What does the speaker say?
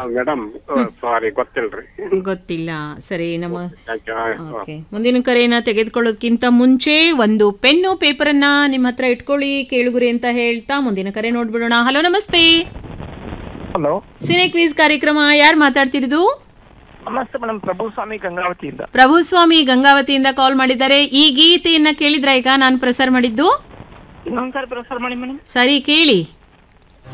Madam sorry ಗೊತ್ತಿಲ್ರಿ. ಗೊತ್ತಿಲ್ಲ. ಸರಿ, ನಮ್ಮ ಯಾಕೆ? ಓಕೆ, ಮುಂದಿನ ಕರೆಯನ್ನ ತೆಗೆದುಕೊಳ್ಳೋದಕ್ಕಿಂತ ಮುಂಚೆ ಒಂದು ಪೆನ್ನು ಪೇಪರನ್ನ ನಿಮ್ಮ ಹತ್ರ ಇಟ್ಕೊಳ್ಳಿ ಕೇಳುಗುರಿ ಅಂತ ಹೇಳ್ತಾ ಮುಂದಿನ ಕರೆ ನೋಡ್ಬಿಡೋಣ. ಹಲೋ, ನಮಸ್ತೆ. ಹಲೋ, ಸಿನೆ ಕ್ವಿಜ್ ಕಾರ್ಯಕ್ರಮ. ಯಾರು ಮಾತಾಡ್ತಿರೋದು? ನಮಸ್ತೆ ಮೇಡಮ್, ಪ್ರಭುಸ್ವಾಮಿ ಗಂಗಾವತಿಯಿಂದ. ಪ್ರಭುಸ್ವಾಮಿ ಗಂಗಾವತಿಯಿಂದ ಕಾಲ್ ಮಾಡಿದ್ದಾರೆ. ಈ ಗೀತೆಯನ್ನ ಕೇಳಿದ್ರ ಈಗ ನಾನು ಪ್ರಸಾರ ಮಾಡಿದ್ದು? ಇನ್ನೊಂದ್ಸಾರಿ ಪ್ರಸಾರ ಮಾಡಿ ಮೇಡಮ್. ಸರಿ, ಕೇಳಿ.